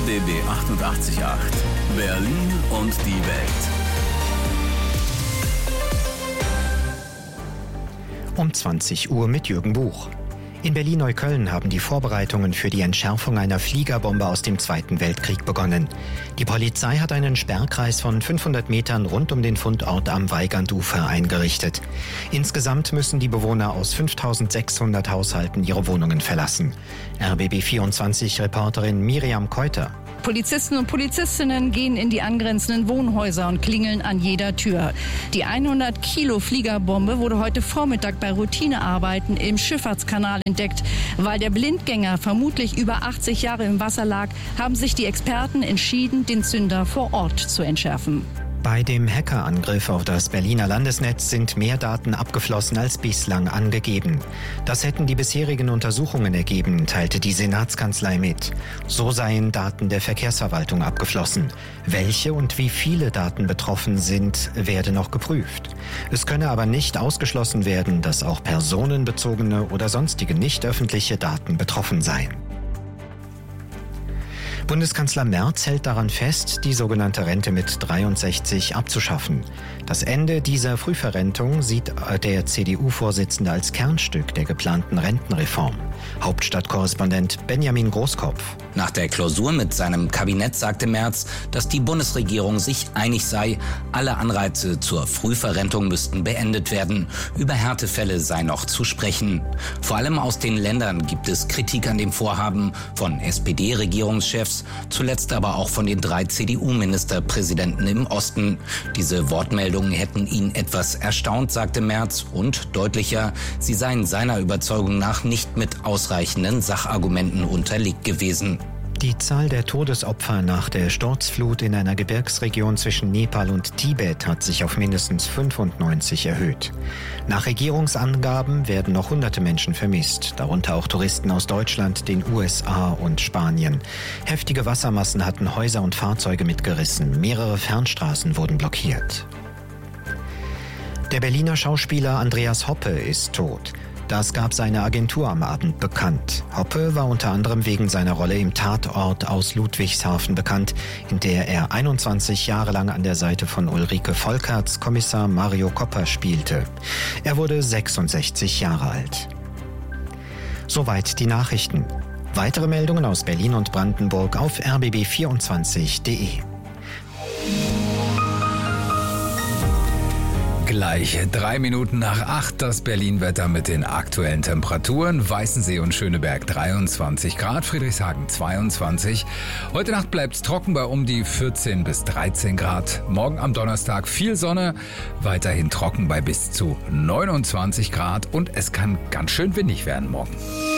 RBB 88.8 Berlin und die Welt. Um 20 Uhr mit Jürgen Buch. In Berlin-Neukölln haben die Vorbereitungen für die Entschärfung einer Fliegerbombe aus dem Zweiten Weltkrieg begonnen. Die Polizei hat einen Sperrkreis von 500 Metern rund um den Fundort am Weigandufer eingerichtet. Insgesamt müssen die Bewohner aus 5.600 Haushalten ihre Wohnungen verlassen. RBB24-Reporterin Miriam Keuter. Polizisten und Polizistinnen gehen in die angrenzenden Wohnhäuser und klingeln an jeder Tür. Die 100 Kilo Fliegerbombe wurde heute Vormittag bei Routinearbeiten im Schifffahrtskanal entdeckt. Weil der Blindgänger vermutlich über 80 Jahre im Wasser lag, haben sich die Experten entschieden, den Zünder vor Ort zu entschärfen. Bei dem Hackerangriff auf das Berliner Landesnetz sind mehr Daten abgeflossen als bislang angegeben. Das hätten die bisherigen Untersuchungen ergeben, teilte die Senatskanzlei mit. So seien Daten der Verkehrsverwaltung abgeflossen. Welche und wie viele Daten betroffen sind, werde noch geprüft. Es könne aber nicht ausgeschlossen werden, dass auch personenbezogene oder sonstige nicht öffentliche Daten betroffen seien. Bundeskanzler Merz hält daran fest, die sogenannte Rente mit 63 abzuschaffen. Das Ende dieser Frühverrentung sieht der CDU-Vorsitzende als Kernstück der geplanten Rentenreform. Hauptstadtkorrespondent Benjamin Großkopf. Nach der Klausur mit seinem Kabinett sagte Merz, dass die Bundesregierung sich einig sei, alle Anreize zur Frühverrentung müssten beendet werden. Über Härtefälle sei noch zu sprechen. Vor allem aus den Ländern gibt es Kritik an dem Vorhaben von SPD-Regierungschefs, zuletzt aber auch von den 3 CDU-Ministerpräsidenten im Osten. Diese Wortmeldungen hätten ihn etwas erstaunt, sagte Merz, und deutlicher, sie seien seiner Überzeugung nach nicht mit ausreichenden Sachargumenten unterlegt gewesen. Die Zahl der Todesopfer nach der Sturzflut in einer Gebirgsregion zwischen Nepal und Tibet hat sich auf mindestens 95 erhöht. Nach Regierungsangaben werden noch hunderte Menschen vermisst, darunter auch Touristen aus Deutschland, den USA und Spanien. Heftige Wassermassen hatten Häuser und Fahrzeuge mitgerissen, mehrere Fernstraßen wurden blockiert. Der Berliner Schauspieler Andreas Hoppe ist tot. Das gab seine Agentur am Abend bekannt. Hoppe war unter anderem wegen seiner Rolle im Tatort aus Ludwigshafen bekannt, in der er 21 Jahre lang an der Seite von Ulrike Volkerts Kommissar Mario Copper spielte. Er wurde 66 Jahre alt. Soweit die Nachrichten. Weitere Meldungen aus Berlin und Brandenburg auf rbb24.de. Gleich 3 Minuten nach 8 das Berlin-Wetter mit den aktuellen Temperaturen. Weißensee und Schöneberg 23 Grad, Friedrichshagen 22. Heute Nacht bleibt es trocken bei um die 14 bis 13 Grad. Morgen am Donnerstag viel Sonne, weiterhin trocken bei bis zu 29 Grad und es kann ganz schön windig werden morgen.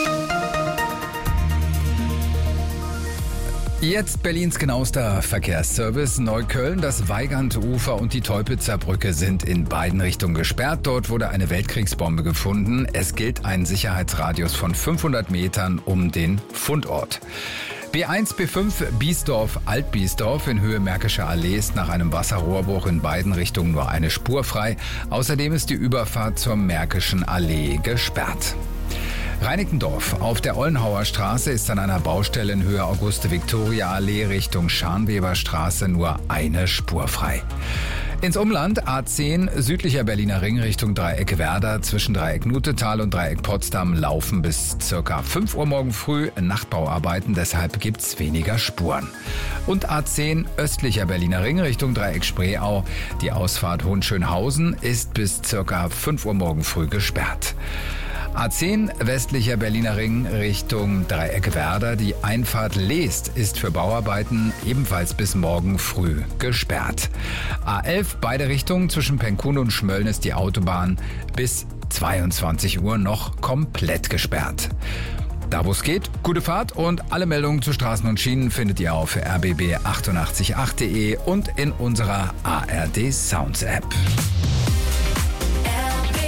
Jetzt Berlins genauester Verkehrsservice. Neukölln, das Weigandufer und die Teupitzer Brücke sind in beiden Richtungen gesperrt. Dort wurde eine Weltkriegsbombe gefunden. Es gilt ein Sicherheitsradius von 500 Metern um den Fundort. B1, B5 Biesdorf-Altbiesdorf in Höhe Märkischer Allee ist nach einem Wasserrohrbruch in beiden Richtungen nur eine Spur frei. Außerdem ist die Überfahrt zur Märkischen Allee gesperrt. Reinickendorf. Auf der Ollenhauer Straße ist an einer Baustelle in Höhe Auguste-Victoria-Allee Richtung Scharnweberstraße nur eine Spur frei. Ins Umland A10 südlicher Berliner Ring Richtung Dreieck Werder zwischen Dreieck Nutetal und Dreieck Potsdam laufen bis ca. 5 Uhr morgen früh Nachtbauarbeiten, deshalb gibt's weniger Spuren. Und A10 östlicher Berliner Ring Richtung Dreieck Spreeau. Die Ausfahrt Hohenschönhausen ist bis ca. 5 Uhr morgen früh gesperrt. A10 westlicher Berliner Ring Richtung Dreieck Werder. Die Einfahrt Leest ist für Bauarbeiten ebenfalls bis morgen früh gesperrt. A11 beide Richtungen zwischen Penkun und Schmölln ist die Autobahn bis 22 Uhr noch komplett gesperrt. Da wo es geht, gute Fahrt und alle Meldungen zu Straßen und Schienen findet ihr auf rbb888.de und in unserer ARD Sounds App.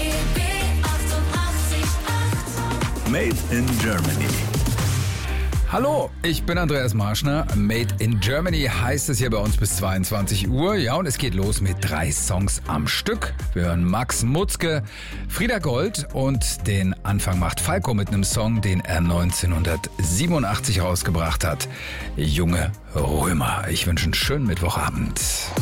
Made in Germany. Hallo, ich bin Andreas Marschner. Made in Germany heißt es hier bei uns bis 22 Uhr. Ja, und es geht los mit 3 Songs am Stück. Wir hören Max Mutzke, Frieda Gold und den Anfang macht Falco mit einem Song, den er 1987 rausgebracht hat. Junge Römer. Ich wünsche einen schönen Mittwochabend.